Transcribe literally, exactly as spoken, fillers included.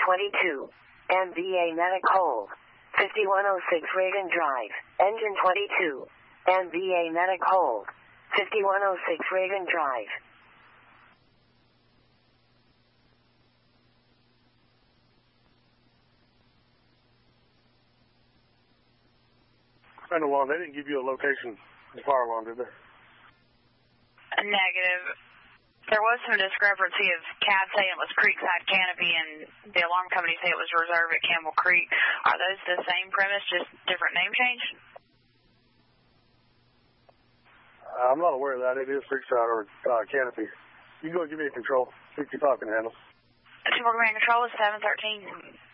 twenty-two. M B A Medic Hold. fifty-one oh six Reagan Drive. Engine twenty-two. M B A Medic Hold. fifty-one oh six Reagan Drive. I know, well, they didn't give you a location of the fire alarm, did they? Negative. There was some discrepancy of C A D saying it was Creekside Canopy and the alarm company say it was Reserve at Campbell Creek. Are those the same premise, just different name change? I'm not aware of that. It is Creekside or uh, Canopy. You can go give me a control. sixty-five can handle. Two Command Control is seven thirteen.